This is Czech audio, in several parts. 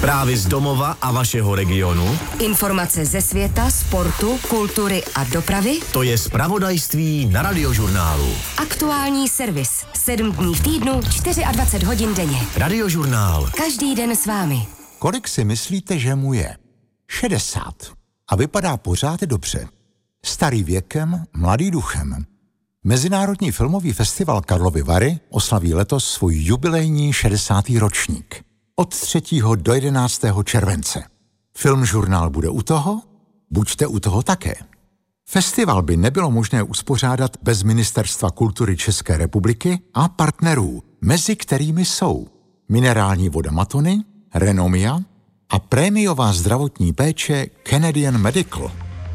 Zprávy z domova a vašeho regionu. Informace ze světa, sportu, kultury a dopravy. To je zpravodajství na Radiožurnálu. Aktuální servis. 7 dní v týdnu, 24 hodin denně. Radiožurnál. Každý den s vámi. Kolik si myslíte, že mu je? 60. A vypadá pořád dobře. Starý věkem, mladý duchem. Mezinárodní filmový festival Karlovy Vary oslaví letos svůj jubilejní 60. ročník. Od 3. do 11. července. Filmžurnál bude u toho? Buďte u toho také. Festival by nebylo možné uspořádat bez Ministerstva kultury České republiky a partnerů, mezi kterými jsou minerální voda Matony, Renomia a prémiová zdravotní péče Canadian Medical.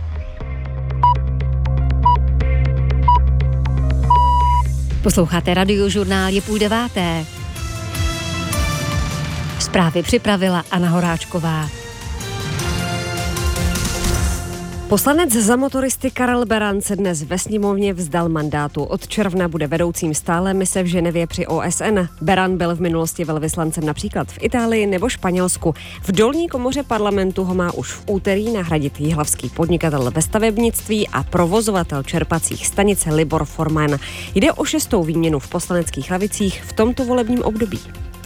Posloucháte Radiožurnál, je 8:30. Zprávy připravila Anna Horáčková. Poslanec za motoristy Karel Beran se dnes ve sněmovně vzdal mandátu. Od června bude vedoucím stálé mise v Ženevě při OSN. Beran byl v minulosti velvyslancem například v Itálii nebo Španělsku. V dolní komoře parlamentu ho má už v úterý nahradit jihlavský podnikatel ve stavebnictví a provozovatel čerpacích stanic Libor Forman. Jde o 6. výměnu v poslaneckých lavicích v tomto volebním období.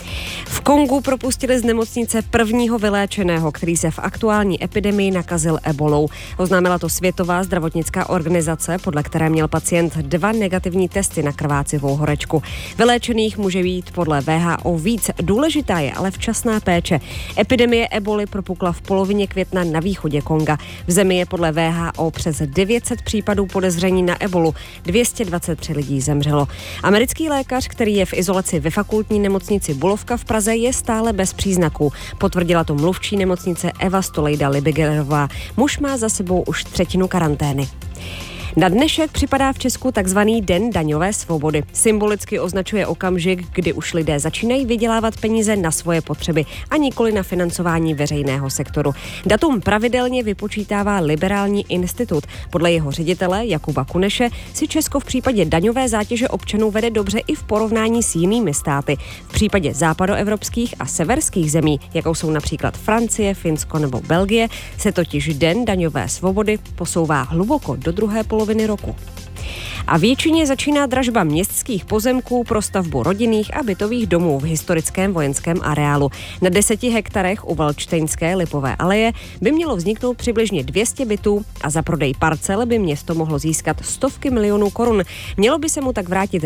V Kongu propustili z nemocnice prvního vyléčeného, který se v aktuální epidemii nakazil ebolou. Oznámila to Světová zdravotnická organizace, podle které měl pacient 2 negativní testy na krvácivou horečku. Vyléčených může být podle WHO víc. Důležitá je ale včasná péče. Epidemie eboly propukla v polovině května na východě Konga. V zemi je podle WHO přes 900 případů podezření na ebolu. 223 lidí zemřelo. Americký lékař, který je v izolaci ve fakultní nemocnici Bulovka v Praze, je stále bez příznaků. Potvrdila to mluvčí nemocnice Eva Stolejda-Libigerová. Muž má za sebou už 1/3 karantény. Na dnešek připadá v Česku takzvaný Den daňové svobody. Symbolicky označuje okamžik, kdy už lidé začínají vydělávat peníze na svoje potřeby a nikoli na financování veřejného sektoru. Datum pravidelně vypočítává Liberální institut. Podle jeho ředitele Jakuba Kuneše si Česko v případě daňové zátěže občanů vede dobře i v porovnání s jinými státy. V případě západoevropských a severských zemí, jako jsou například Francie, Finsko nebo Belgie, se totiž Den daňové svobody posouvá hluboko do druhé poloviny roku. A v Jičíně začíná dražba městských pozemků pro stavbu rodinných a bytových domů v historickém vojenském areálu. Na 10 hektarech u Valčtejnské Lipové aleje by mělo vzniknout přibližně 200 bytů a za prodej parcel by město mohlo získat stovky milionů korun. Mělo by se mu tak vrátit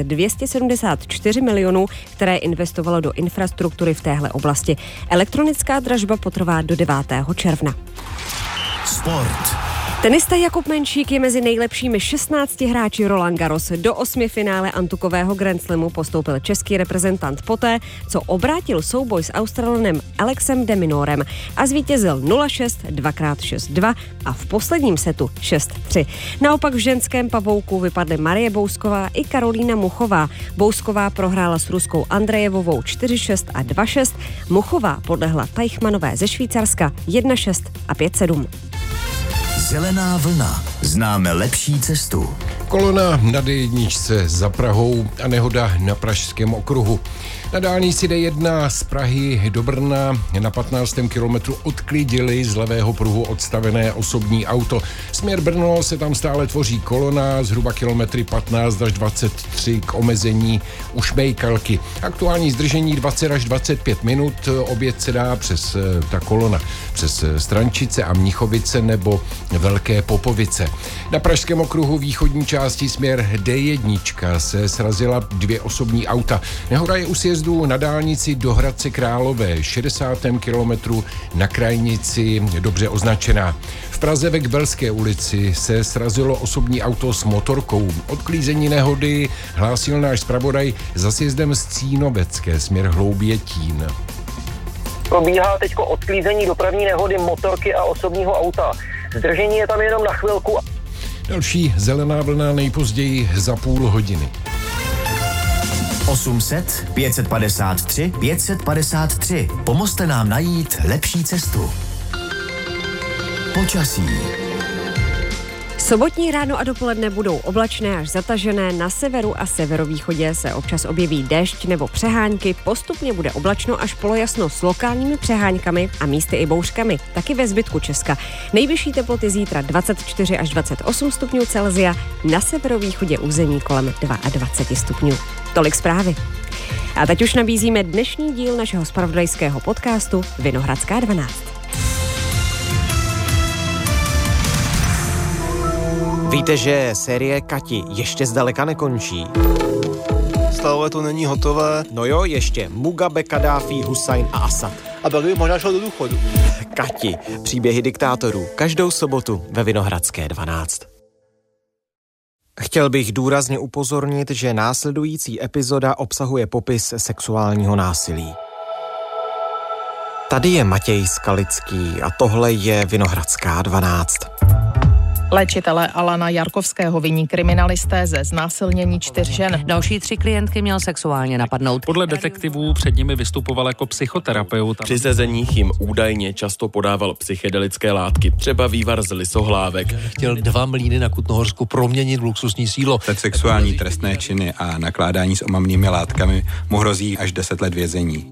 274 milionů, které investovalo do infrastruktury v téhle oblasti. Elektronická dražba potrvá do 9. června. Sport. Tenista Jakub Menšík je mezi nejlepšími 16 hráči Roland Garros. Do 8 finále antukového Grand Slamu postoupil český reprezentant poté, co obrátil souboj s Australanem Alexem de Minorem a zvítězil 0-6, 2x6-2 a v posledním setu 6-3. Naopak v ženském pavouku vypadly Marie Bousková i Karolína Muchová. Bousková prohrála s ruskou Andrejevovou 4-6 a 2-6. Muchová podlehla Teichmannové ze Švýcarska 1-6 a 5-7. Zelená vlna. Známe lepší cestu. Kolona na D1 za Prahou a nehoda na Pražském okruhu. Na dálnici D1 z Prahy do Brna na 15. kilometru odklidili z levého pruhu odstavené osobní auto. Směr Brno se tam stále tvoří kolona, zhruba kilometry 15 až 23 k omezení u Šmejkalky. Aktuální zdržení 20 až 25 minut, objet se dá přes ta kolona, přes Strančice a Mnichovice nebo Velké Popovice. Na Pražském okruhu východní části směr D1 se srazila 2 osobní auta. Nehoda je u sjezdu na dálnici do Hradce Králové, 60. kilometru na krajnici dobře označená. V Praze ve Kbelské ulici se srazilo osobní auto s motorkou. Odklízení nehody hlásil náš zpravodaj za sjezdem z Cínovecké směr Hloubětín. Probíhá teďko odklízení dopravní nehody motorky a osobního auta. Zdržení je tam jenom na chvilku. Další zelená vlna nejpozději za půl hodiny. 800 553 553. Pomozte nám najít lepší cestu. Počasí. Sobotní ráno a dopoledne budou oblačné až zatažené, na severu a severovýchodě se občas objeví déšť nebo přehánky, postupně bude oblačno až polojasno s lokálními přeháňkami a místy i bouřkami, taky ve zbytku Česka. Nejvyšší teploty zítra 24 až 28 stupňů Celsia, na severovýchodě území kolem 22 stupňů. Tolik zprávy. A teď už nabízíme dnešní díl našeho zpravodajského podcastu Vinohradská 12. Víte, že série Kati ještě zdaleka nekončí? Stále to není hotové. No jo, ještě. Mugabe, Kadáfi, Husajn a Asad. A pak by možná šel do důchodu. Kati. Příběhy diktátorů. Každou sobotu ve Vinohradské 12. Chtěl bych důrazně upozornit, že následující epizoda obsahuje popis sexuálního násilí. Tady je Matěj Skalický a tohle je Vinohradská 12. Léčitele Alana Jarkovského viní kriminalisté ze znásilnění 4 žen. Další 3 klientky měl sexuálně napadnout. Podle detektivů před nimi vystupoval jako psychoterapeut. Při sezeních jim údajně často podával psychedelické látky, třeba vývar z lisohlávek. Chtěl 2 mlýny na Kutnohorsku proměnit v luxusní sídlo. Za sexuální trestné činy a nakládání s omamnými látkami mu hrozí až 10 let vězení.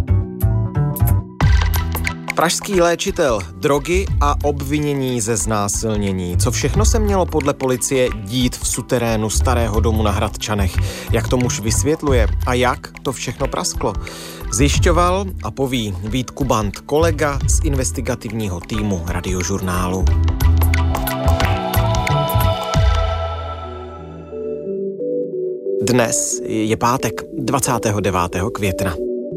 Pražský léčitel, drogy a obvinění ze znásilnění. Co všechno se mělo podle policie dít v suterénu starého domu na Hradčanech? Jak to muž vysvětluje a jak to všechno prasklo? Zjišťoval a poví Vít Kubant, kolega z investigativního týmu Radiožurnálu. Dnes je pátek 29. května.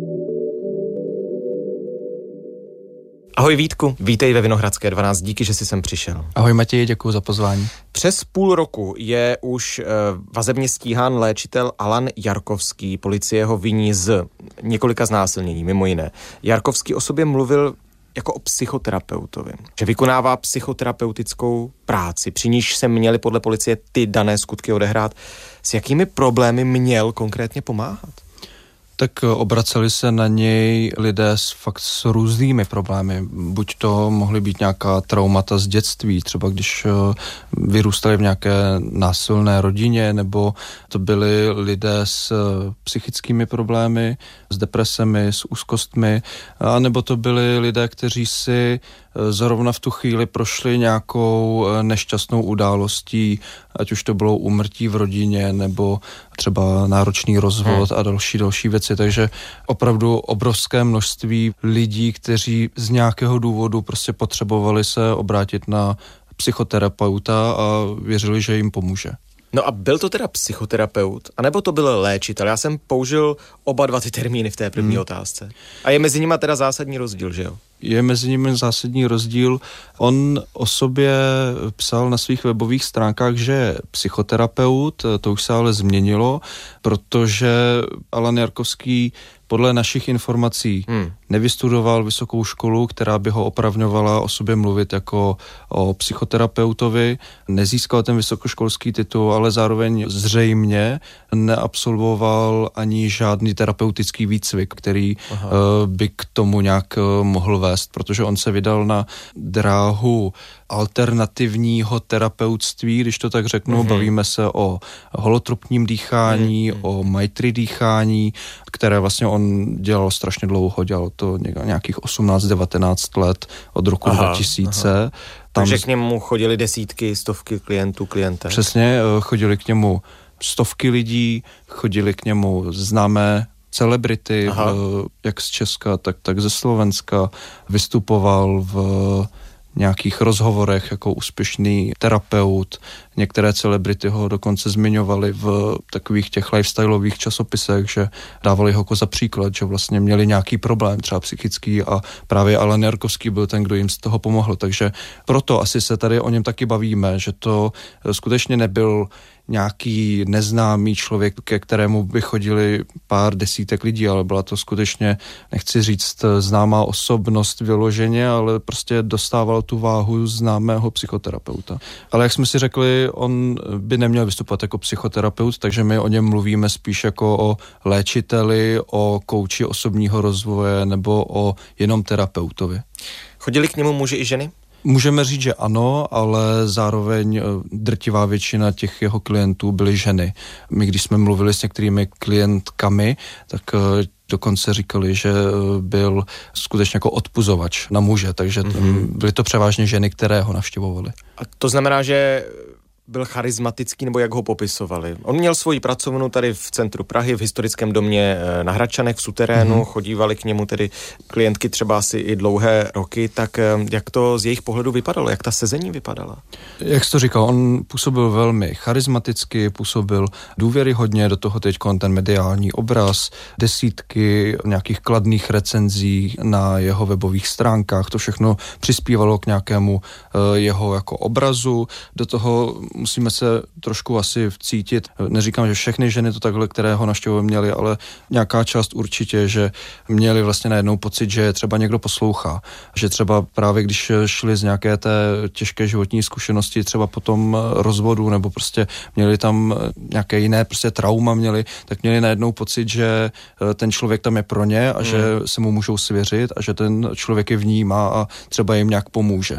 Ahoj Vítku, vítej ve Vinohradské 12, díky, že jsi sem přišel. Ahoj Matěj, děkuji za pozvání. Přes půl roku je už vazebně stíhán léčitel Alan Jarkovský, policie ho viní z několika znásilnění, mimo jiné. Jarkovský o sobě mluvil jako o psychoterapeutovi, že vykonává psychoterapeutickou práci, při níž se měly podle policie ty dané skutky odehrát. S jakými problémy měl konkrétně pomáhat? Tak obraceli se na něj lidé s různými problémy. Buď to mohly být nějaká traumata z dětství, třeba když vyrůstali v nějaké násilné rodině, nebo to byli lidé s psychickými problémy, s depresemi, s úzkostmi, a nebo to byli lidé, kteří si zrovna v tu chvíli prošli nějakou nešťastnou událostí, ať už to bylo úmrtí v rodině, nebo třeba náročný rozvod a další věci. Takže opravdu obrovské množství lidí, kteří z nějakého důvodu prostě potřebovali se obrátit na psychoterapeuta a věřili, že jim pomůže. No a byl to teda psychoterapeut, anebo to byl léčitel? Já jsem použil oba dva ty termíny v té první otázce. A je mezi nimi teda zásadní rozdíl, že jo? Je mezi nimi zásadní rozdíl. On o sobě psal na svých webových stránkách, že je psychoterapeut, to už se ale změnilo, protože Alan Jarkovský podle našich informací nevystudoval vysokou školu, která by ho opravňovala o sobě mluvit jako o psychoterapeutovi, nezískal ten vysokoškolský titul, ale zároveň zřejmě neabsolvoval ani žádný terapeutický výcvik, který by k tomu nějak mohl vést, protože on se vydal na dráhu alternativního terapeutství, když to tak řeknu, bavíme se o holotropním dýchání, o maitri dýchání, které vlastně on dělal strašně dlouho, dělal to nějakých 18-19 let od roku 2000. Takže k němu chodili desítky, stovky klientek. Přesně, chodili k němu stovky lidí, chodili k němu známé celebrity, jak z Česka, tak ze Slovenska. Vystupoval v nějakých rozhovorech jako úspěšný terapeut. Některé celebrity ho dokonce zmiňovali v takových těch lifestyleových časopisech, že dávali ho jako za příklad, že vlastně měli nějaký problém, třeba psychický, a právě Alan Jarkovský byl ten, kdo jim z toho pomohl. Takže proto asi se tady o něm taky bavíme, že to skutečně nebyl nějaký neznámý člověk, ke kterému by chodili pár desítek lidí, ale byla to skutečně, nechci říct známá osobnost vyloženě, ale prostě dostával tu váhu známého psychoterapeuta. Ale jak jsme si řekli, on by neměl vystupovat jako psychoterapeut, takže my o něm mluvíme spíš jako o léčiteli, o kouči osobního rozvoje nebo o jenom terapeutovi. Chodili k němu muži i ženy? Můžeme říct, že ano, ale zároveň drtivá většina těch jeho klientů byly ženy. My, když jsme mluvili s některými klientkami, tak dokonce říkali, že byl skutečně jako odpuzovač na muže, takže byly to převážně ženy, které ho navštěvovaly. A to znamená, že byl charismatický, nebo jak ho popisovali? On měl svoji pracovnu tady v centru Prahy, v historickém domě na Hradčanech v suterénu, chodívali k němu tedy klientky třeba asi i dlouhé roky, tak jak to z jejich pohledu vypadalo? Jak ta sezení vypadala? Jak jsi to říkal, on působil velmi charismaticky, působil důvěryhodně, do toho teď ten mediální obraz, desítky nějakých kladných recenzí na jeho webových stránkách, to všechno přispívalo k nějakému jeho jako obrazu, do toho musíme se trošku asi vcítit. Neříkám, že všechny ženy to takhle, které ho navštěvovali, měly, ale nějaká část určitě, že měli vlastně najednou pocit, že třeba někdo poslouchá. Že třeba právě když šli z nějaké té těžké životní zkušenosti, třeba po tom rozvodu, nebo prostě měli tam nějaké jiné prostě trauma měli, tak měli najednou pocit, že ten člověk tam je pro ně a že se mu můžou svěřit a že ten člověk je vnímá a třeba jim nějak pomůže.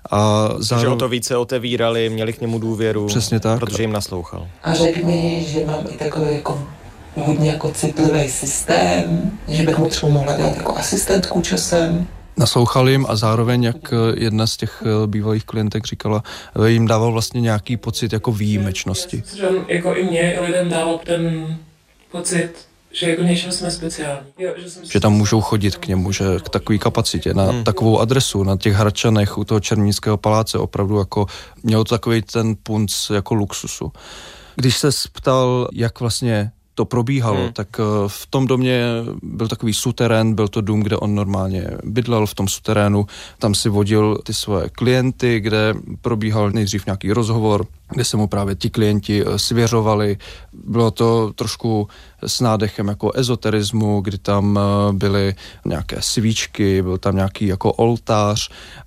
A že o to více otevírali, měli k němu důvěru. Přesně tak. Protože jim naslouchal. A řekl mi, že mám i takový jako hodně jako citlivý systém, že bych mu třeba mohla dát jako asistentku časem. Naslouchal jim a zároveň, jak jedna z těch bývalých klientek říkala, jim dával vlastně nějaký pocit jako výjimečnosti. Že on jako i mě, i lidem dával ten pocit, že jako něčem jsme speciální. Že tam můžou chodit k němu, že k takové kapacitě, na takovou adresu, na těch Hradčanech u toho Černínského paláce, opravdu jako mělo to takový ten punc jako luxusu. Když se ptal, jak vlastně to probíhalo, tak v tom domě byl takový suterén, byl to dům, kde on normálně bydlel v tom suterénu, tam si vodil ty svoje klienty, kde probíhal nejdřív nějaký rozhovor, kde se mu právě ti klienti svěřovali. Bylo to trošku s nádechem jako ezoterismu, kdy tam byly nějaké svíčky, byl tam nějaký jako oltář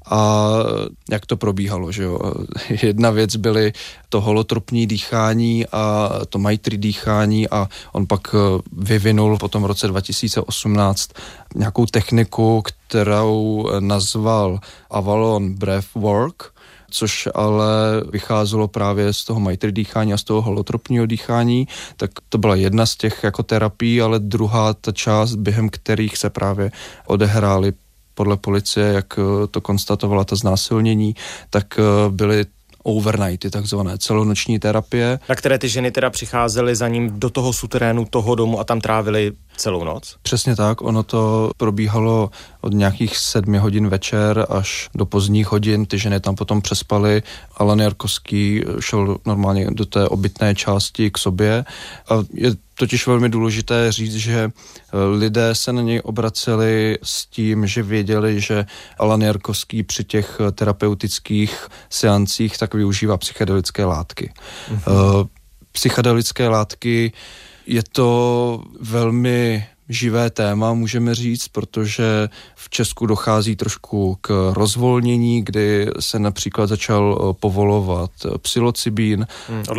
a jak to probíhalo, že jo. Jedna věc byly to holotropní dýchání a to Maitri dýchání a on pak vyvinul potom v roce 2018 nějakou techniku, kterou nazval Avalon Breathwork, což ale vycházelo právě z toho Maitri dýchání a z toho holotropního dýchání, tak to byla jedna z těch jako terapií, ale druhá ta část, během kterých se právě odehrály podle policie, jak to konstatovala ta znásilnění, tak byly overnighty, takzvané celonoční terapie. Na které ty ženy teda přicházely za ním do toho suterénu toho domu a tam trávily celou noc? Přesně tak, ono to probíhalo od nějakých 7 hodin večer až do pozdních hodin, ty ženy tam potom přespaly. Alan Jarkovský šel normálně do té obytné části k sobě a je totiž velmi důležité říct, že lidé se na něj obraceli s tím, že věděli, že Alan Jarkovský při těch terapeutických seancích tak využívá psychedelické látky. Psychedelické látky je to velmi živé téma, můžeme říct, protože v Česku dochází trošku k rozvolnění, kdy se například začal povolovat psilocybín.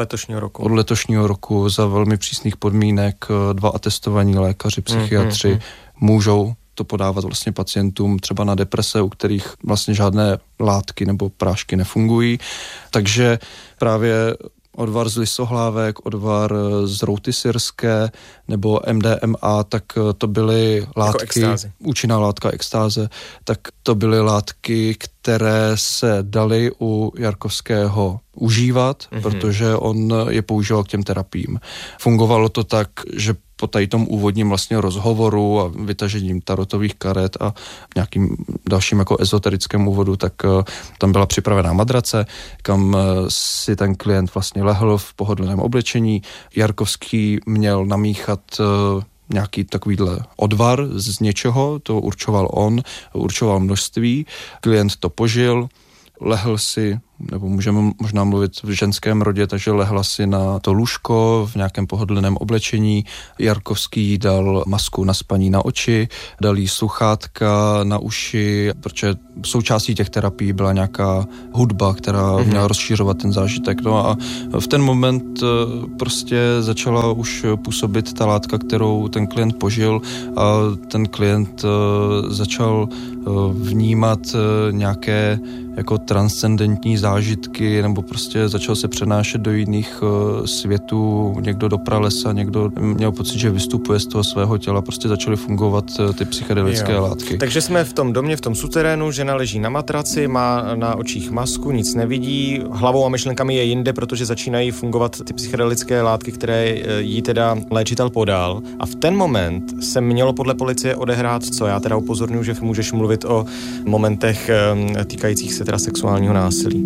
Od letošního roku za velmi přísných podmínek 2 atestovaní lékaři, psychiatři můžou to podávat vlastně pacientům třeba na deprese, u kterých vlastně žádné látky nebo prášky nefungují. Takže právě odvar z lisohlávek, odvar z routy syrské nebo MDMA, tak to byly látky, jako účinná látka extáze, tak to byly látky, které se daly u Jarkovského užívat, protože on je používal k těm terapiím. Fungovalo to tak, že po tady tom úvodním vlastně rozhovoru a vytažením tarotových karet a nějakým dalším jako ezoterickém úvodu, tak tam byla připravená madrace, kam si ten klient vlastně lehl v pohodlném oblečení. Jarkovský měl namíchat nějaký takovýhle odvar z něčeho, to určoval on, určoval množství, klient to požil, lehl si nebo můžeme možná mluvit v ženském rodě, takže lehla si na to lůžko v nějakém pohodlném oblečení. Jarkovský dal masku na spaní na oči, dal jí sluchátka na uši, protože součástí těch terapií byla nějaká hudba, která měla rozšířovat ten zážitek. No a v ten moment prostě začala už působit ta látka, kterou ten klient požil, a ten klient začal vnímat nějaké jako transcendentní zážitky, nebo prostě začal se přenášet do jiných světů, někdo do pralesa, někdo měl pocit, že vystupuje z toho svého těla, prostě začaly fungovat ty psychedelické látky. Takže jsme v tom domě, v tom suterénu, žena leží na matraci, má na očích masku, nic nevidí, hlavou a myšlenkami je jinde, protože začínají fungovat ty psychedelické látky, které jí teda léčitel podal. A v ten moment se mělo podle policie odehrát co? Já teda upozorňuji, že můžeš mluvit o momentech týkajících se teda sexuálního násilí.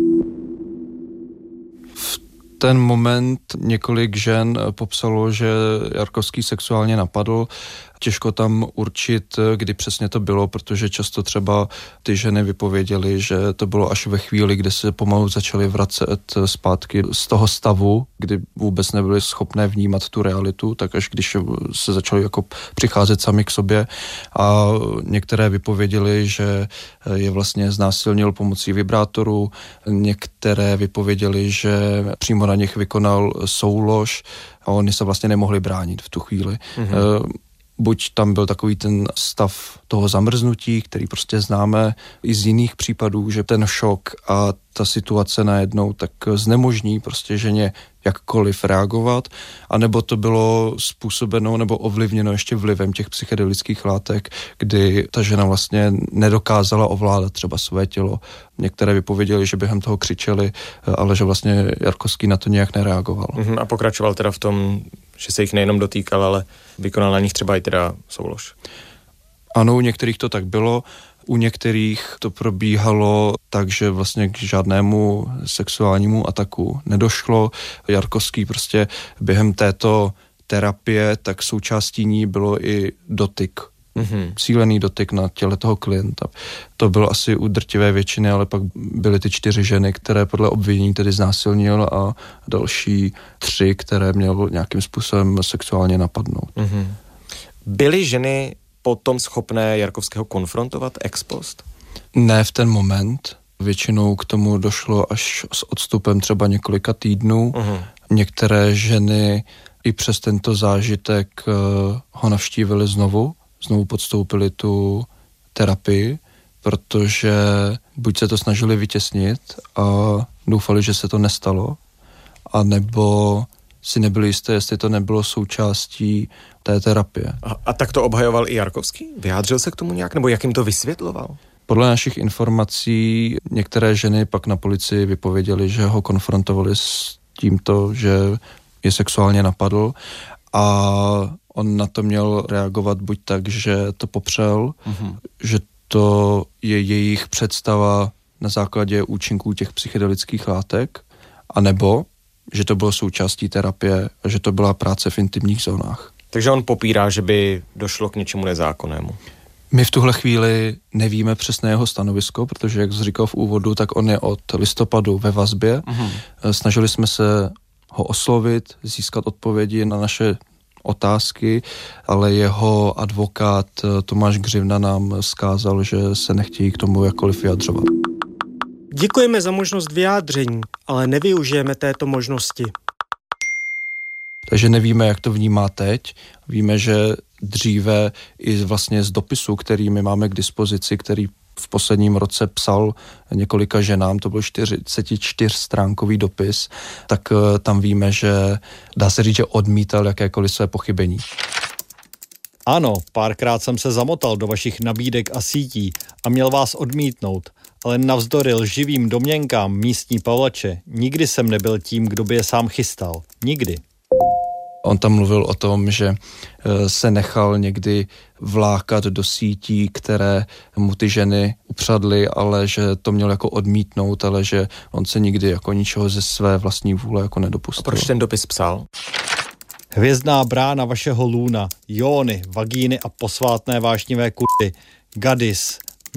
V ten moment několik žen popsalo, že Jarkovský sexuálně napadl. Těžko tam určit, kdy přesně to bylo, protože často třeba ty ženy vypověděly, že to bylo až ve chvíli, kdy se pomalu začaly vracet zpátky z toho stavu, kdy vůbec nebyly schopné vnímat tu realitu, tak až když se začaly jako přicházet sami k sobě, a některé vypověděly, že je vlastně znásilnil pomocí vibrátoru, některé vypověděly, že přímo na nich vykonal soulož a oni se vlastně nemohli bránit v tu chvíli. Buď tam byl takový ten stav toho zamrznutí, který prostě známe i z jiných případů, že ten šok a ta situace najednou tak znemožní prostě ženě jakkoliv reagovat, anebo to bylo způsobeno nebo ovlivněno ještě vlivem těch psychedelických látek, kdy ta žena vlastně nedokázala ovládat třeba své tělo. Některé vypověděly, že během toho křičeli, ale že vlastně Jarkovský na to nějak nereagoval. A pokračoval teda v tom, že se jich nejenom dotýkal, ale vykonal na nich třeba i teda soulož. Ano, u některých to tak bylo, u některých to probíhalo tak, že vlastně k žádnému sexuálnímu ataku nedošlo. Jarkovský prostě během této terapie, tak součástí ní bylo i dotyk. Cílený dotyk na těle toho klienta. To bylo asi u drtivé většiny, ale pak byly ty 4 ženy, které podle obvinění tedy znásilnil, a další 3, které měl nějakým způsobem sexuálně napadnout. Byly ženy potom schopné Jarkovského konfrontovat ex post? Ne v ten moment. Většinou k tomu došlo až s odstupem třeba několika týdnů. Některé ženy i přes tento zážitek ho navštívily znovu podstoupili tu terapii, protože buď se to snažili vytěsnit a doufali, že se to nestalo, anebo si nebyli jisté, jestli to nebylo součástí té terapie. A tak to obhajoval i Jarkovský? Vyjádřil se k tomu nějak, nebo jak jim to vysvětloval? Podle našich informací některé ženy pak na policii vypověděly, že ho konfrontovali s tímto, že je sexuálně napadl, a on na to měl reagovat buď tak, že to popřel, že to je jejich představa na základě účinků těch psychedelických látek, anebo že to bylo součástí terapie a že to byla práce v intimních zónách. Takže on popírá, že by došlo k něčemu nezákonnému. My v tuhle chvíli nevíme přesné jeho stanovisko, protože, jak jsi říkal v úvodu, tak on je od listopadu ve vazbě. Snažili jsme se ho oslovit, získat odpovědi na naše otázky, ale jeho advokát Tomáš Gřivna nám vzkázal, že se nechtějí k tomu jakkoliv vyjadřovat. Děkujeme za možnost vyjádření, ale nevyužijeme této možnosti. Takže nevíme, jak to vnímá teď. Víme, že dříve i vlastně z dopisu, který my máme k dispozici, který v posledním roce psal několika ženám, to byl 44stránkový dopis, tak tam víme, že dá se říct, že odmítal jakékoliv své pochybení. Ano, párkrát jsem se zamotal do vašich nabídek a sítí a měl vás odmítnout, ale navzdory lživým domněnkám místní Pavlače, nikdy jsem nebyl tím, kdo by je sám chystal. Nikdy. On tam mluvil o tom, že se nechal někdy vlákat do sítí, které mu ty ženy upřadly, ale že to měl jako odmítnout, ale že on se nikdy jako ničeho ze své vlastní vůle jako nedopustil. A proč ten dopis psal? Hvězdná brána vašeho lůna, jóny, vagíny a posvátné vášnivé kurty, gadis,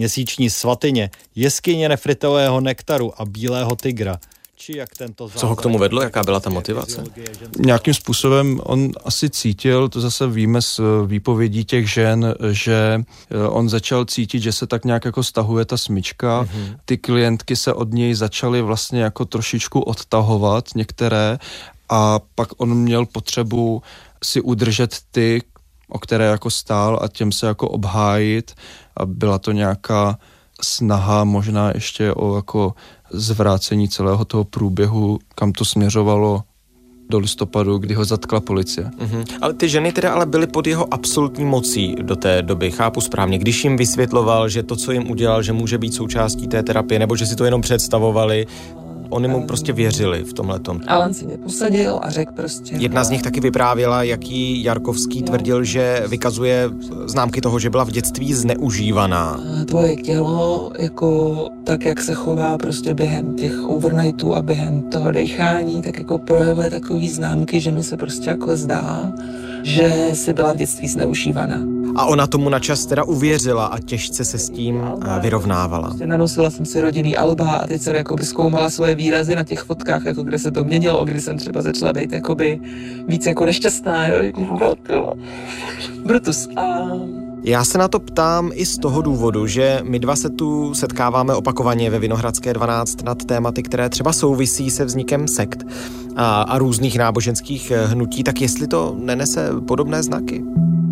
Měsíční svatyně, jeskyně nefritového nektaru a bílého tygra. Co ho k tomu vedlo? Jaká byla ta motivace? Nějakým způsobem on asi cítil, to zase víme z výpovědí těch žen, že on začal cítit, že se tak nějak jako stahuje ta smyčka. Ty klientky se od něj začaly vlastně jako trošičku odtahovat některé a pak on měl potřebu si udržet ty, o které jako stál a těm se jako obhájit a byla to nějaká snaha možná ještě o jako zvrácení celého toho průběhu, kam to směřovalo do listopadu, kdy ho zatkla policie. Ale ty ženy teda ale byly pod jeho absolutní mocí do té doby, chápu správně. Když jim vysvětloval, že to, co jim udělal, že může být součástí té terapie, nebo že si to jenom představovali, oni mu prostě věřili v tomhletom. Alan si mě posadil a řekl prostě... Jedna z nich taky vyprávěla, jaký Jarkovský tvrdil, že vykazuje známky toho, že byla v dětství zneužívaná. Tvoje tělo, jako tak, jak se chová prostě během těch overnightů a během toho dechání, tak jako projevuje takový známky, že mi se prostě jako zdá, že jsi byla v dětství zneužívaná. A ona tomu načas teda uvěřila a těžce se s tím vyrovnávala. Prostě nanosila jsem si rodinný alba a teď jsem jakoby zkoumala svoje výrazy na těch fotkách, jako kde se to měnilo, kdy jsem třeba začala být jakoby víc jako nešťastná, jo, Brutus. Já se na to ptám i z toho důvodu, že my dva se tu setkáváme opakovaně ve Vinohradské 12 nad tématy, které třeba souvisí se vznikem sekt a různých náboženských hnutí, tak jestli to nenese podobné znaky?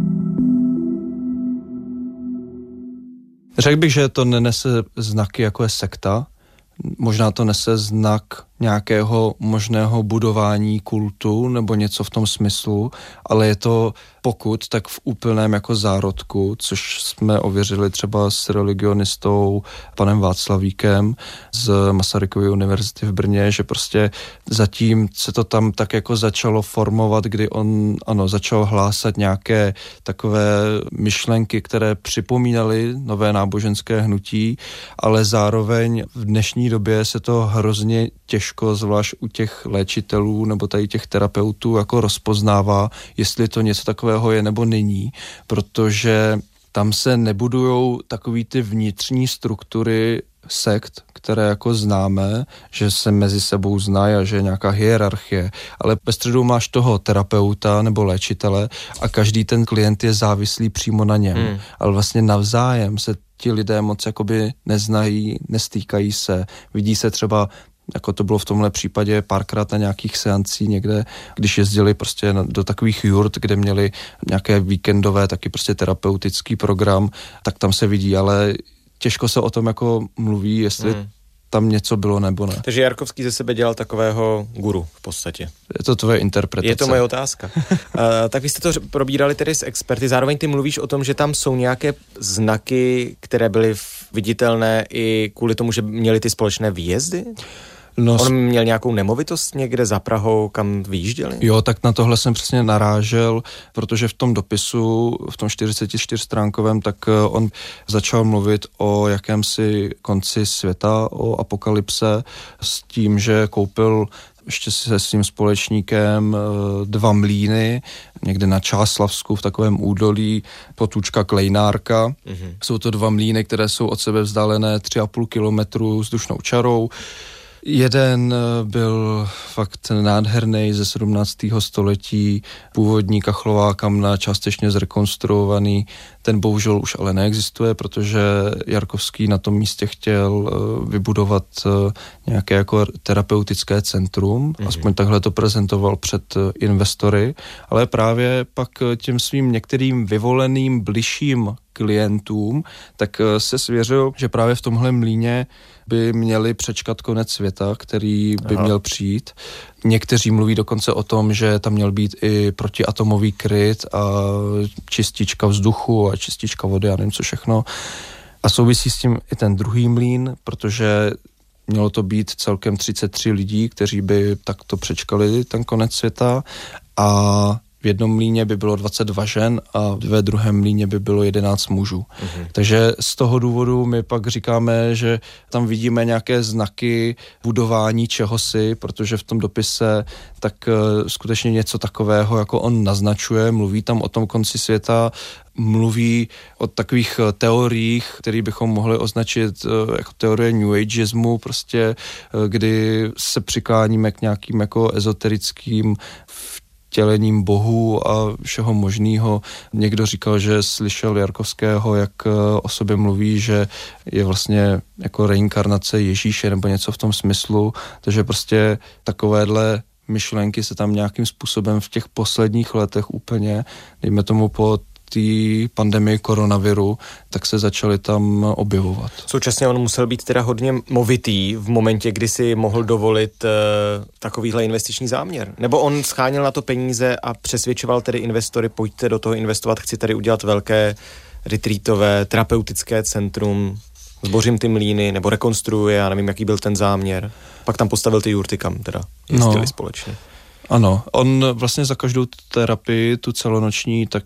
Řekl bych, že to nenese znaky jako je sekta. Možná to nese znak nějakého možného budování kultu nebo něco v tom smyslu, ale je to pokud, tak v úplném jako zárodku, což jsme ověřili třeba s religionistou panem Václavíkem z Masarykovy univerzity v Brně, že prostě zatím se to tam tak jako začalo formovat, kdy on začal hlásat nějaké takové myšlenky, které připomínaly nové náboženské hnutí, ale zároveň v dnešní době se to hrozně těžko, zvlášť u těch léčitelů nebo tady těch terapeutů, jako rozpoznává, jestli to něco takového je nebo není, protože tam se nebudujou takový ty vnitřní struktury sekt, které jako známe, že se mezi sebou znají a že je nějaká hierarchie, ale ve středu máš toho terapeuta nebo léčitele a každý ten klient je závislý přímo na něm, ale vlastně navzájem se ti lidé moc jakoby neznají, nestýkají se, vidí se třeba, jako to bylo v tomhle případě párkrát na nějakých seancí někde, když jezdili prostě do takových jurt, kde měli nějaké víkendové taky prostě terapeutický program, tak tam se vidí, ale těžko se o tom jako mluví, jestli tam něco bylo nebo ne. Takže Jarkovský ze sebe dělal takového guru v podstatě. Je to tvoje interpretace. Je to moje otázka. Tak vy jste to probírali tedy s experty, zároveň ty mluvíš o tom, že tam jsou nějaké znaky, které byly viditelné i kvůli tomu, že měli ty společné výjezdy? On měl nějakou nemovitost někde za Prahou, kam vyjížděli? Jo, tak na tohle jsem přesně narážel, protože v tom dopisu, v tom 44stránkovém, tak on začal mluvit o jakémsi konci světa, o apokalypse, s tím, že koupil ještě se svým společníkem 2 mlýny, někde na Čáslavsku v takovém údolí, potůčka Klejnárka. Jsou to 2 mlýny, které jsou od sebe vzdálené 3,5 kilometru vzdušnou čarou. Jeden byl fakt nádherný ze 17. století, původní kachlová kamna, částečně zrekonstruovaný. Ten bohužel už ale neexistuje, protože Jarkovský na tom místě chtěl vybudovat nějaké jako terapeutické centrum, aspoň takhle to prezentoval před investory, ale právě pak těm svým některým vyvoleným bližším klientům, tak se svěřil, že právě v tomhle mlýně by měli přečkat konec světa, který by měl přijít. Někteří mluví dokonce o tom, že tam měl být i protiatomový kryt a čistička vzduchu a čistička vody a nevím co všechno. A souvisí s tím i ten druhý mlýn, protože mělo to být celkem 33 lidí, kteří by takto přečkali ten konec světa a v jednom mlýně by bylo 22 žen a ve druhém mlýně by bylo 11 mužů. Takže z toho důvodu my pak říkáme, že tam vidíme nějaké znaky budování čehosi, protože v tom dopise tak skutečně něco takového, jako on naznačuje, mluví tam o tom konci světa, mluví o takových teoriích, které bychom mohli označit jako teorie New Ageismu, prostě, kdy se přikláníme k nějakým jako ezoterickým vtělením bohů a všeho možného. Někdo říkal, že slyšel Jarkovského, jak o sobě mluví, že je vlastně jako reinkarnace Ježíše nebo něco v tom smyslu, takže prostě takovéhle myšlenky se tam nějakým způsobem v těch posledních letech úplně, dejme tomu po té pandemii koronaviru, tak se začaly tam objevovat. Současně on musel být teda hodně movitý v momentě, kdy si mohl dovolit takovýhle investiční záměr. Nebo on scháněl na to peníze a přesvědčoval tedy investory, pojďte do toho investovat, chci tady udělat velké retreatové, terapeutické centrum, zbořím ty mlýny, nebo rekonstruuje, já nevím, jaký byl ten záměr. Pak tam postavil ty jurty, kam teda jezdili společně. Ano, on vlastně za každou terapii, tu celonoční, tak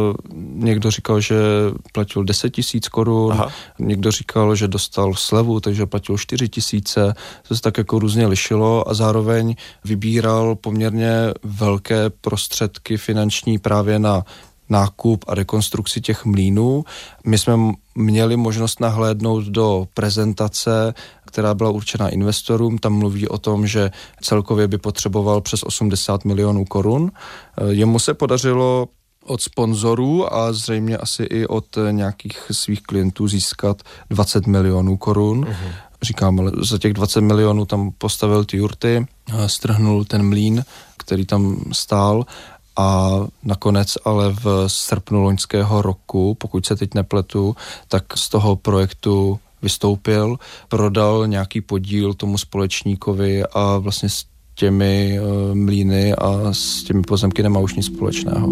někdo říkal, že platil 10 000 korun, někdo říkal, že dostal slevu, takže platil 4 000, to se tak jako různě lišilo a zároveň vybíral poměrně velké prostředky finanční právě na nákup a rekonstrukci těch mlýnů. My jsme měli možnost nahlédnout do prezentace, která byla určena investorům. Tam mluví o tom, že celkově by potřeboval přes 80 milionů korun. Jemu se podařilo od sponzorů a zřejmě asi i od nějakých svých klientů získat 20 milionů korun. Říkám, ale za těch 20 milionů tam postavil ty jurty, strhnul ten mlýn, který tam stál, a nakonec ale v srpnu loňského roku, pokud se teď nepletu, tak z toho projektu vystoupil, prodal nějaký podíl tomu společníkovi a vlastně s těmi mlýny a s těmi pozemky nemá už nic společného.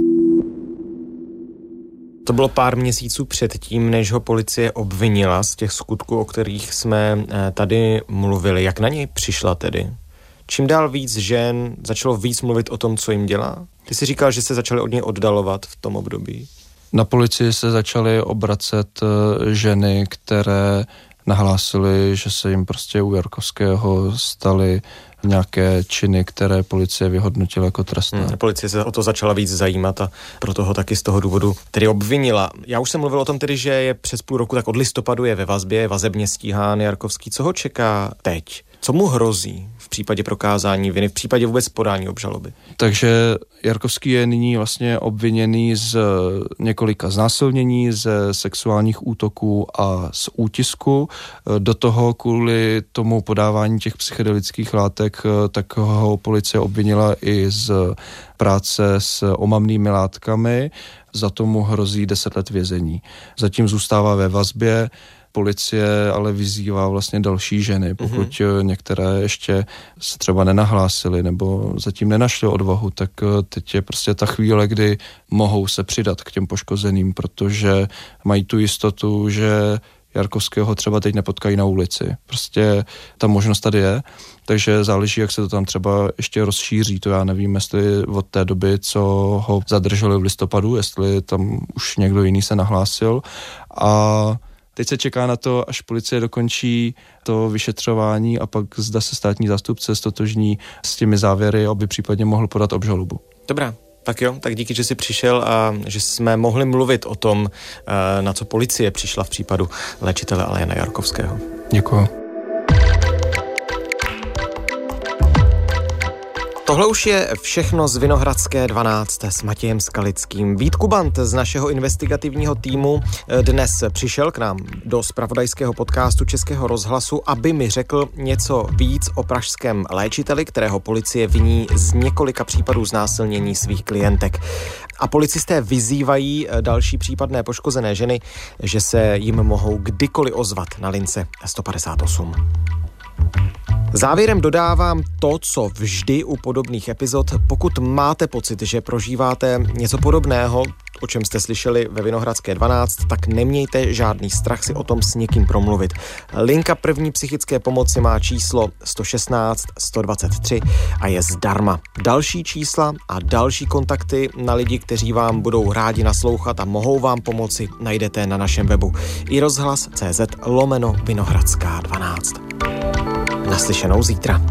To bylo pár měsíců předtím, než ho policie obvinila z těch skutků, o kterých jsme tady mluvili. Jak na něj přišla tedy? Čím dál víc žen začalo víc mluvit o tom, co jim dělá? Ty jsi říkal, že se začaly od něj oddalovat v tom období. Na policii se začaly obracet ženy, které nahlásily, že se jim prostě u Jarkovského staly nějaké činy, které policie vyhodnotila jako trestné. Policie se o to začala víc zajímat a proto ho taky z toho důvodu tedy obvinila. Já už jsem mluvil o tom tedy, že je přes půl roku, tak od listopadu je ve vazbě, je vazebně stíhán Jarkovský. Co ho čeká teď? Co mu hrozí v případě prokázání viny, v případě vůbec podání obžaloby? Takže Jarkovský je nyní vlastně obviněný z několika znásilnění, ze sexuálních útoků a z útisku. Do toho kvůli tomu podávání těch psychedelických látek, tak ho policie obvinila i z práce s omamnými látkami. Za tomu hrozí 10 let vězení. Zatím zůstává ve vazbě. Policie ale vyzývá vlastně další ženy, pokud některé ještě se třeba nenahlásily nebo zatím nenašly odvahu, tak teď je prostě ta chvíle, kdy mohou se přidat k těm poškozeným, protože mají tu jistotu, že Jarkovského třeba teď nepotkají na ulici. Prostě ta možnost tady je, takže záleží, jak se to tam třeba ještě rozšíří. To já nevím, jestli od té doby, co ho zadrželi v listopadu, jestli tam už někdo jiný se nahlásil. A teď se čeká na to, až policie dokončí to vyšetřování a pak zda se státní zástupce stotožní s těmi závěry, aby případně mohl podat obžalobu. Dobrá. Tak jo, tak díky, že jsi přišel a že jsme mohli mluvit o tom, na co policie přišla v případu léčitele Jana Jarkovského. Děkuji. Tohle už je všechno z Vinohradské 12 s Matějem Skalickým. Vít Kubant z našeho investigativního týmu dnes přišel k nám do zpravodajského podcastu Českého rozhlasu, aby mi řekl něco víc o pražském léčiteli, kterého policie viní z několika případů znásilnění svých klientek. A policisté vyzývají další případné poškozené ženy, že se jim mohou kdykoliv ozvat na lince 158. Závěrem dodávám to, co vždy u podobných epizod. Pokud máte pocit, že prožíváte něco podobného, o čem jste slyšeli ve Vinohradské 12, tak nemějte žádný strach si o tom s někým promluvit. Linka první psychické pomoci má číslo 116 123 a je zdarma. Další čísla a další kontakty na lidi, kteří vám budou rádi naslouchat a mohou vám pomoci, najdete na našem webu iRozhlas.cz/Vinohradská 12. Naslyšenou zítra.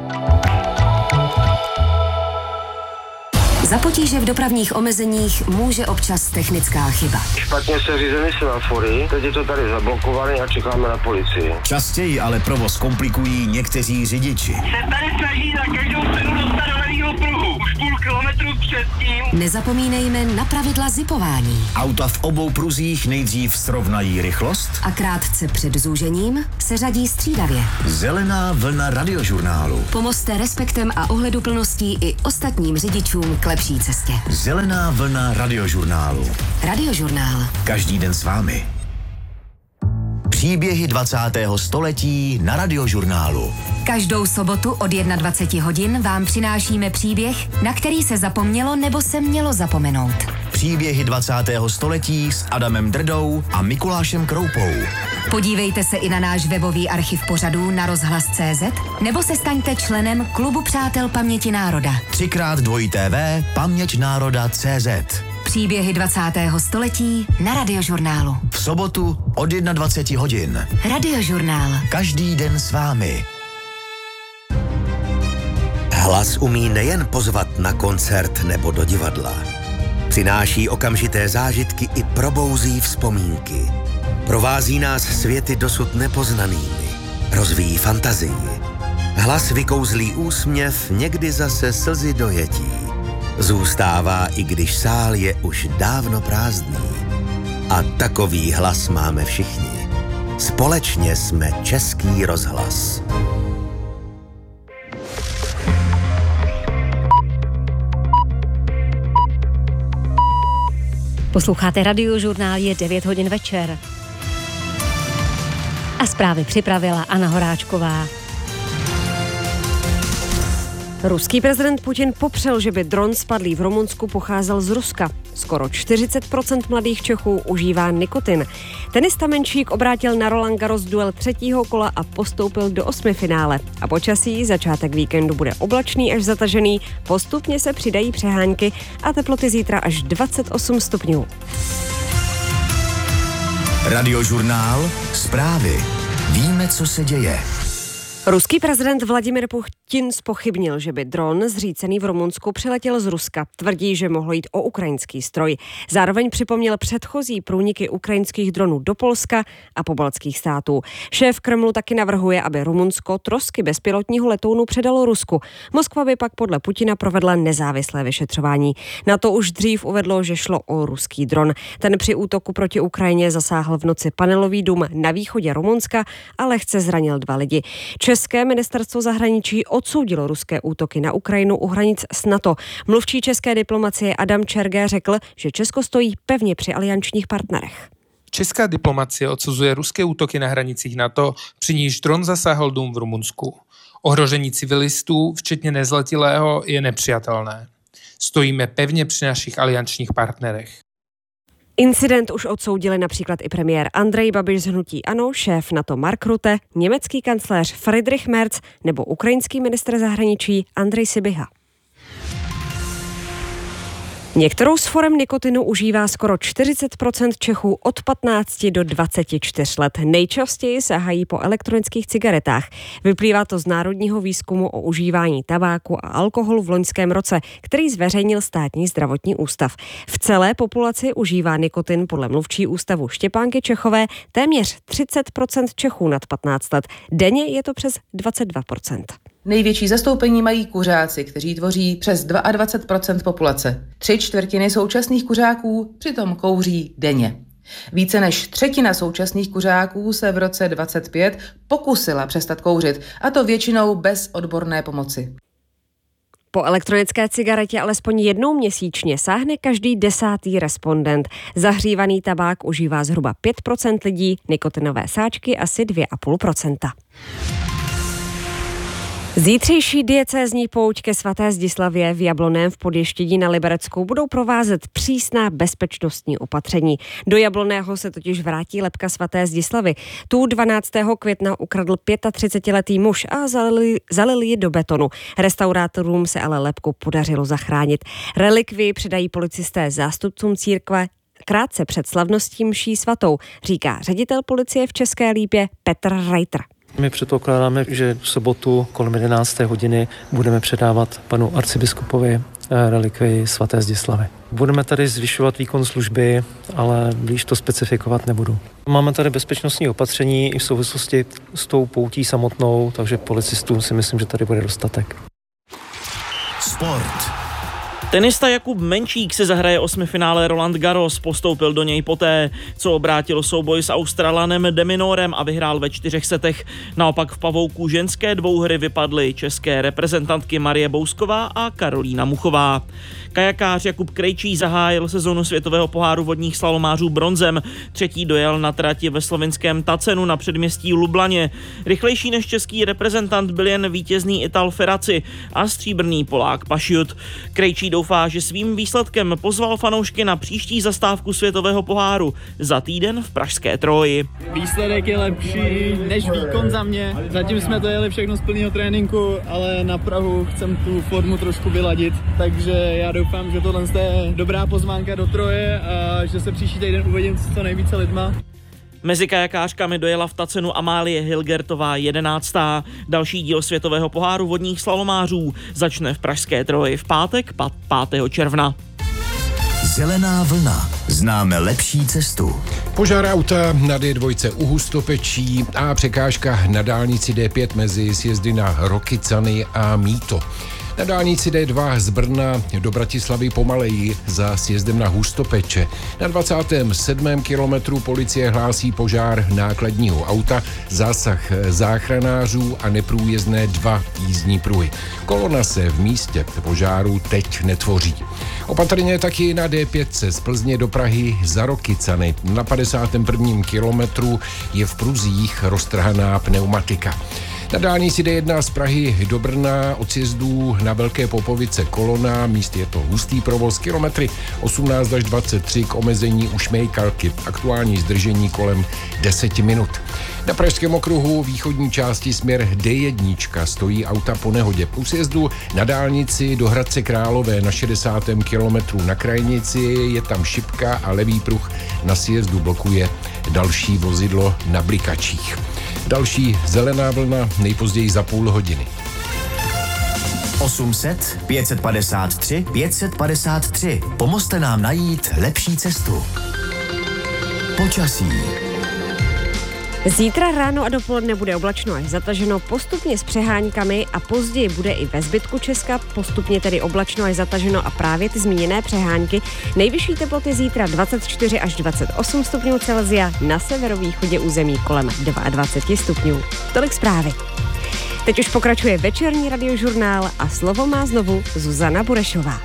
Za potíže v dopravních omezeních může občas technická chyba. Špatně se řízeny semafory, teď je to tady zablokované a čekáme na policii. Častěji ale provoz komplikují někteří řidiči. Se tady snaží na každou cenu dostat do levýho pruhu. Už půl kilometru předtím. Nezapomínejme na pravidla zipování. Auta v obou pruzích nejdřív srovnají rychlost A krátce před zúžením se řadí střídavě. Zelená vlna radiožurnálu. Pomozte respektem a ohleduplností i ostatním řidičům k lepší cestě. Zelená vlna radiožurnálu. Radiožurnál. Každý den s vámi. Příběhy 20. století na radiožurnálu. Každou sobotu od 21 hodin vám přinášíme příběh, na který se zapomnělo nebo se mělo zapomenout. Příběhy 20. století s Adamem Drdou a Mikulášem Kroupou. Podívejte se i na náš webový archiv pořadů na rozhlas.cz nebo se staňte členem Klubu přátel paměti národa. 3x2 paměťnároda.cz. Příběhy 20. století na radiožurnálu. V sobotu od 21 hodin. Radiožurnál. Každý den s vámi. Hlas umí nejen pozvat na koncert nebo do divadla. Přináší okamžité zážitky i probouzí vzpomínky. Provází nás světy dosud nepoznanými. Rozvíjí fantazii. Hlas vykouzlí úsměv, někdy zase slzy dojetí. Zůstává, i když sál je už dávno prázdný. A takový hlas máme všichni. Společně jsme Český rozhlas. Posloucháte Radiožurnál, je 9 hodin večer. A zprávy připravila Anna Horáčková. Ruský prezident Putin popřel, že by dron spadlý v Rumunsku pocházel z Ruska. Skoro 40% mladých Čechů užívá nikotin. Tenista Menšík obrátil na Roland Garros duel 3. kola a postoupil do 8. finále. A počasí začátek víkendu bude oblačný až zatažený, postupně se přidají přehánky a teploty zítra až 28 stupňů. Radiožurnál, zprávy. Víme, co se děje. Ruský prezident Vladimir Putin zpochybnil, že by dron zřícený v Rumunsku přiletěl z Ruska. Tvrdí, že mohlo jít o ukrajinský stroj. Zároveň připomněl předchozí průniky ukrajinských dronů do Polska a pobaltských států. Šéf Kremlu taky navrhuje, aby Rumunsko trosky bezpilotního letounu předalo Rusku. Moskva by pak podle Putina provedla nezávislé vyšetřování. Na to už dřív uvedlo, že šlo o ruský dron. Ten při útoku proti Ukrajině zasáhl v noci panelový dům na východě Rumunska a lehce zranil 2 lidi. České ministerstvo zahraničí odsoudilo ruské útoky na Ukrajinu u hranic s NATO. Mluvčí české diplomacie Adam Čergé řekl, že Česko stojí pevně při aliančních partnerech. Česká diplomacie odsuzuje ruské útoky na hranicích NATO, při níž dron zasáhl dům v Rumunsku. Ohrožení civilistů, včetně nezletilého, je nepřijatelné. Stojíme pevně při našich aliančních partnerech. Incident už odsoudili například i premiér Andrej Babiš z hnutí ANO, šéf NATO Mark Rutte, německý kancléř Friedrich Merz nebo ukrajinský ministr zahraničí Andrej Sybiha. Některou z forem nikotinu užívá skoro 40% Čechů od 15 do 24 let. Nejčastěji sahají po elektronických cigaretách. Vyplývá to z národního výzkumu o užívání tabáku a alkoholu v loňském roce, který zveřejnil Státní zdravotní ústav. V celé populaci užívá nikotin podle mluvčí ústavu Štěpánky Čechové téměř 30% Čechů nad 15 let. Denně je to přes 22%. Největší zastoupení mají kuřáci, kteří tvoří přes 22% populace. 3/4 současných kuřáků přitom kouří denně. Více než 1/3 současných kuřáků se v roce 2025 pokusila přestat kouřit, a to většinou bez odborné pomoci. Po elektronické cigaretě alespoň jednou měsíčně sáhne každý 10. respondent. Zahřívaný tabák užívá zhruba 5% lidí, nikotinové sáčky asi 2,5%. Zítřejší diecézní pouť ke svaté Zdislavě v Jablonném v Podještědí na Libereckou budou provázet přísná bezpečnostní opatření. Do Jablonného se totiž vrátí lebka svaté Zdislavy. Tu 12. května ukradl 35letý muž a zalil ji do betonu. Restaurátorům se ale lebku podařilo zachránit. Relikvii předají policisté zástupcům církve krátce před slavností mší svatou, říká ředitel policie v České Lípě Petr Reiter. My předpokládáme, že v sobotu kolem 11. hodiny budeme předávat panu arcibiskupovi relikvii svaté Zdislavy. Budeme tady zvyšovat výkon služby, ale blíž to specifikovat nebudu. Máme tady bezpečnostní opatření i v souvislosti s tou poutí samotnou, takže policistů si myslím, že tady bude dostatek. Sport. Tenista Jakub Menčík se zahraje osmifinále Roland Garros, postoupil do něj poté, co obrátil souboj s Australanem De Minorem a vyhrál ve 4 setech. Naopak v pavouku ženské dvouhry vypadly české reprezentantky Marie Bousková a Karolína Muchová. Kajakář Jakub Krejčí zahájil sezonu světového poháru vodních slalomářů bronzem. Třetí dojel na trati ve slovinském Tacenu na předměstí Lublaně. Rychlejší než český reprezentant byl jen vítězný Ital Ferraci a stříbrný Polák Pašiut. Krejčí doufá, že svým výsledkem pozval fanoušky na příští zastávku světového poháru za týden v pražské Troji. Výsledek je lepší než výkon za mě. Zatím jsme to jeli všechno z plného tréninku, ale na Prahu chcem tu formu trošku vyladit, takže já doufám, že tohle je dobrá pozvánka do Troje a že se příští týden uvidím s co nejvíce lidma. Mezi kajakářkami dojela v Tacenu Amálie Hilgertová 11. Další díl světového poháru vodních slalomářů začne v pražské Troji v pátek 5. června. Zelená vlna. Známe lepší cestu. Požár auta na D2 u Hustopečí a překážka na dálnici D5 mezi sjezdy na Rokycany a Mýto. Na dálnici D2 z Brna do Bratislavy pomaleji za sjezdem na Hustopeče. Na 27. kilometru policie hlásí požár nákladního auta, zásah záchranářů a neprůjezdné 2 jízdní pruhy. Kolona se v místě požáru teď netvoří. Opatrně taky na D5 z Plzně do Prahy za Rokycany. Na 51. kilometru je v pruzích roztrhaná pneumatika. Na dálnici D1 z Prahy do Brna od sjezdů na Velké Popovice kolona, míst je to hustý provoz, kilometry 18 až 23 k omezení u Šmejkalky, aktuální zdržení kolem 10 minut. Na Pražském okruhu východní části směr D1 stojí auta po nehodě. U sjezdu na dálnici do Hradce Králové na 60. kilometru na Krajnici je tam šipka a levý pruh na sjezdu blokuje další vozidlo na blikačích. Další zelená vlna nejpozději za půl hodiny. 800 553 553. Pomozte nám najít lepší cestu. Počasí. Zítra ráno a dopoledne bude oblačno až zataženo, postupně s přeháňkami a později bude i ve zbytku Česka postupně tedy oblačno až zataženo a právě ty zmíněné přehánky. Nejvyšší teploty zítra 24 až 28 stupňů Celsia, na severovýchodě území kolem 22 stupňů. Tolik zprávy. Teď už pokračuje večerní radiožurnál a slovo má znovu Zuzana Burešová.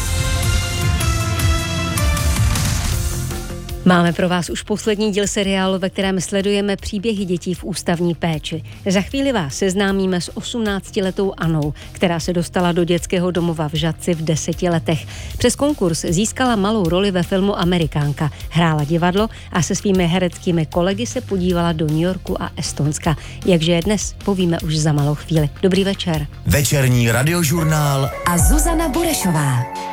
Máme pro vás už poslední díl seriálu, ve kterém sledujeme příběhy dětí v ústavní péči. Za chvíli vás seznámíme s 18letou Anou, která se dostala do dětského domova v Žatci v 10 letech. Přes konkurs získala malou roli ve filmu Amerikánka, hrála divadlo a se svými hereckými kolegy se podívala do New Yorku a Estonska. Jakže je dnes, povíme už za malou chvíli. Dobrý večer. Večerní radiožurnál a Zuzana Burešová.